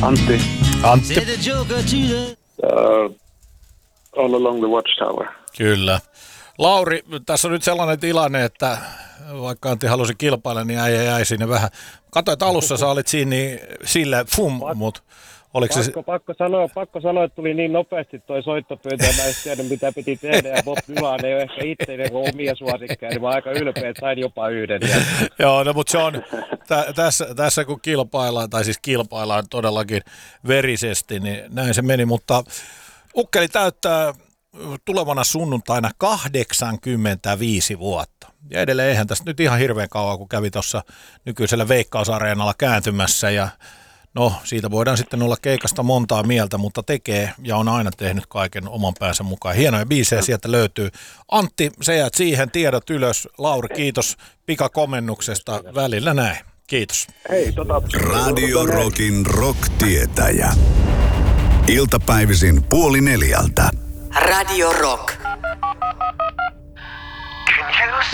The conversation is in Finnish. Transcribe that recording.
Antti. Antti. All Along the Watchtower. Kyllä. Lauri, tässä on nyt sellainen tilanne, että vaikka Antti halusi kilpailla, niin jäi sinne vähän. Katoit alussa, sä olit siinä niin sille mutta oliko se... Pakko sanoa, että tuli niin nopeasti toi soittopyyntö, ja mä en tiedä mitä piti tehdä, ja Bob Dylan ei ole ehkä itse omia suosikkeja, niin mä oon aika ylpeä, että sain jopa yhden. Joo, no mutta se on, tässä kun kilpaillaan todellakin verisesti, niin näin se meni, mutta ukkeli täyttää tulevana sunnuntaina 85 vuotta. Ja edelleen eihän tästä nyt ihan hirveän kauan, kun kävi tuossa nykyisellä Veikkausareenalla kääntymässä ja no, siitä voidaan sitten olla keikasta montaa mieltä, mutta tekee ja on aina tehnyt kaiken oman päänsä mukaan. Hienoja biisejä sieltä löytyy. Antti, sä jäät siihen, tiedot ylös. Lauri, kiitos pikakomennuksesta. Välillä näin. Kiitos. Hei, Radio Rockin rock-tietäjä. Iltapäivisin 3:30. Radio Rock.